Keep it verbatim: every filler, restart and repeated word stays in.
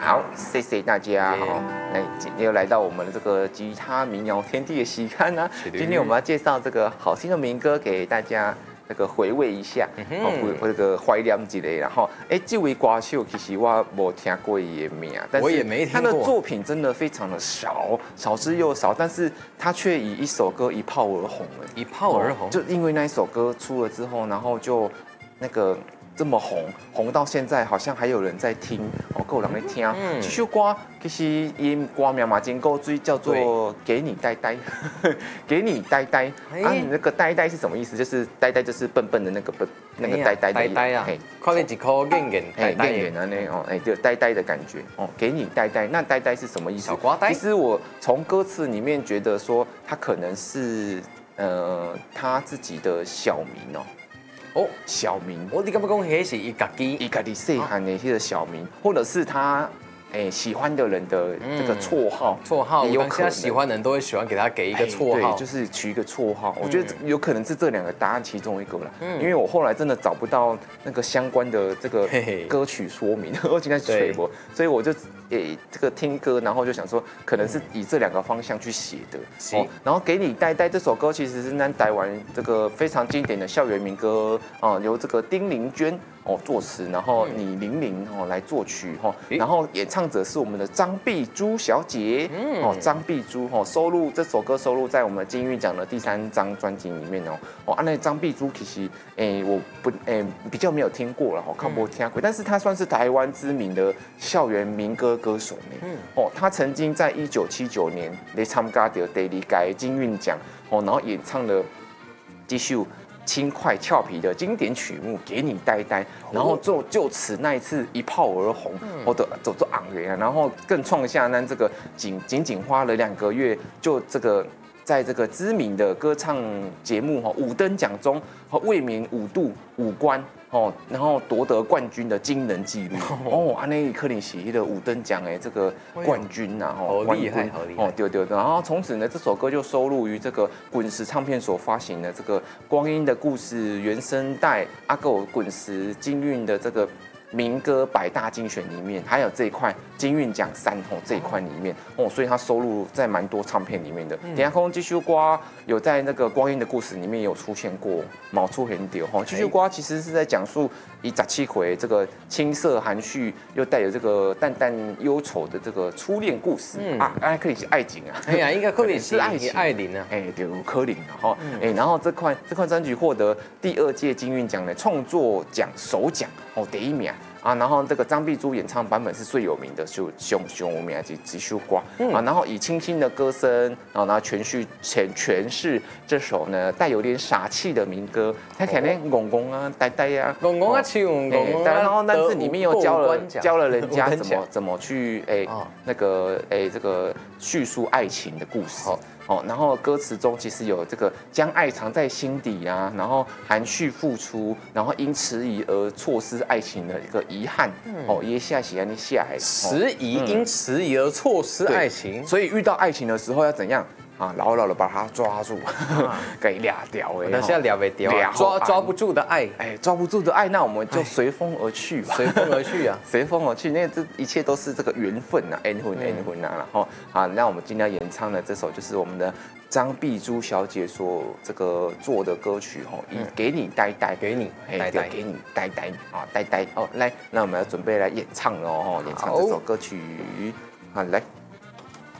好，谢谢大家哈。来，今天又来到我们的这个吉他民谣天地的期刊呢。今天我们要介绍这个好听的民歌给大家。那个回味一下，哦，这个怀念一下，然后，哎，这位歌手其实我没听过伊的名，但是他的作品真的非常的少，少之又少，但是他却以一首歌一炮而红了， 一炮而红， 就因为那一首歌出了之后，然后就那个。这么红，红到现在好像还有人在听，哦，够人在听。嗯，这首歌其实因歌名嘛真够追，叫做《给你呆呆》，给你呆呆。啊，你那个呆呆是什么意思？就是呆呆就是笨笨的那个笨，那个呆呆的。 呆呆啊，看你一颗眼眼， 哎，眼眼啊那哦，哎，就呆呆的感觉哦，给你呆呆。那呆呆是什么意思？ 小瓜呆。 其实我从歌词里面觉得说，他可能是呃他自己的小名哦。哦，小名， 我你敢不讲迄是伊家己， 伊家己细汉的迄个小名，或者是他诶喜欢的人的这个绰号， 绰号也有可能喜欢的人都会喜欢给他给一个绰号， 对，就是取一个绰号。我觉得有可能是这两个答案其中一个了，因为我后来真的找不到那个相关的这个歌曲说明，我今天吹过，所以我就诶这个听歌，然后就想说，可能是以这两个方向去写的。哦，然后给你呆呆这首歌其实是咱台湾这个非常经典的校园民歌啊，由这个丁玲娟哦作词，然后李玲玲哦来作曲哈，然后演唱者是我们的张碧珠小姐哦，张碧珠哦收录这首歌收录在我们金韵奖的第三张专辑里面哦哦，啊那张碧珠其实诶我不诶比较没有听过了，我看过听过，但是她算是台湾知名的校园民歌歌手呢，哦，她曾经在一九七九年来参加到第二届金韵奖哦，然后演唱了这首轻快俏皮的经典曲目《给你呆呆》，然后就就此那一次一炮而红，我的走走昂然，然后更创下那这个仅仅仅花了两个月就这个。在这个知名的歌唱节目哈五灯奖中，和卫冕五度五关哦，然后夺得冠军的惊人纪录哦，安内克林喜的五灯奖哎这个冠军呐哈， 好厉害，好厉害哦，对对对，然后从此呢这首歌就收录于这个滚石唱片所发行的这个《光阴的故事》原声带阿狗滚石金韵的这个。民歌百大精选里面，还有这一块金韵奖三哦这一块里面哦，所以它收录在蛮多唱片里面的。等下空继续瓜有在那个光阴的故事里面有出现过，毛出很丢哈。继续瓜其实是在讲述以早七回这个青涩含蓄又带有这个淡淡忧愁的这个初恋故事、嗯、啊，哎可以是爱情啊， 哎呀，应该可以是爱情爱情啊， 哎对，柯林啊哈，哎然后这块这块专辑获得第二届金韵奖的创作奖首奖哦第一名。啊，然后这个张碧珠演唱版本是最有名的，就熊熊我们还几几首歌啊，然后以清新的歌声，然后然后诠释诠诠释这首呢带有点傻气的民歌，他可能公公啊、呆呆呀、 公公啊唱，公公啊， 然后但是里面又教了教了人家怎么怎么去哎那个哎这个叙述爱情的故事。哦，然后歌词中其实有这个将爱藏在心底啊，然后含蓄付出，然后因迟疑而错失爱情的一个遗憾。哦，也下喜啊，你下海迟疑，因迟疑而错失爱情， 所以遇到爱情的时候要怎样？啊，牢牢的把它抓住，给俩掉哎， 但是要俩不掉，抓抓不住的爱， 哎，抓不住的爱，那我们就随风而去吧， 随风而去啊， 随风而去，那这一切都是这个缘分呐，缘分缘分呐，然后啊，那我们今天要演唱的这首就是我们的张碧珠小姐所这个做的歌曲哈，以给你呆呆， 给你呆呆， 给你呆呆啊，呆呆哦，来，那我们要准备来演唱了哦，演唱这首歌曲，好来。